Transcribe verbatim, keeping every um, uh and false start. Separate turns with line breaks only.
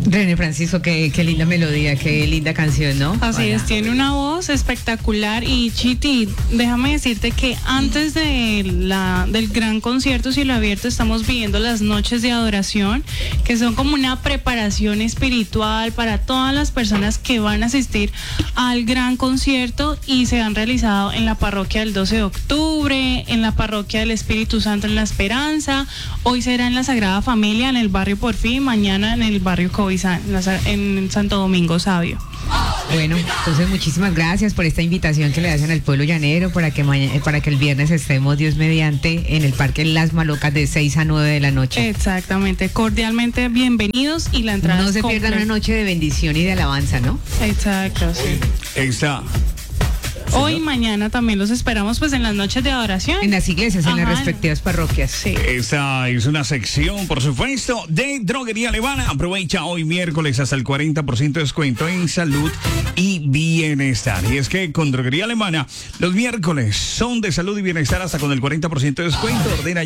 René Francisco, qué, qué linda melodía, qué linda canción, ¿no?
Así
Hola.
es, tiene una voz espectacular. Y Chiti, déjame decirte que antes de la, del gran concierto Cielo Abierto estamos viviendo las noches de adoración, que son como una preparación espiritual para todas las personas que van a asistir al gran concierto, y se han realizado en la parroquia del doce de octubre, en la parroquia del Espíritu Santo en La Esperanza, hoy será en la Sagrada Familia en el barrio Porfí, mañana en el barrio Covizán, en, la, en Santo Domingo Sabio.
Bueno, entonces muchísimas gracias por esta invitación que le hacen al pueblo llanero para que mañana, para que el viernes estemos, Dios mediante, en el Parque Las Malocas de seis a nueve de la noche.
Exactamente, cordialmente bienvenidos, y la entrada
No
es
se
completa.
pierdan una noche de bendición y de alabanza, ¿no?
Exacto, sí.
Está.
Hoy y mañana también los esperamos pues en las noches de adoración.
En las iglesias, en
Ajá,
las respectivas parroquias.
Sí.
Esta es una sección, por supuesto, de Droguería Alemana. Aprovecha hoy miércoles hasta el cuarenta por ciento de descuento en salud y bienestar. Y es que con Droguería Alemana, los miércoles son de salud y bienestar hasta con el cuarenta por ciento de descuento. Ordena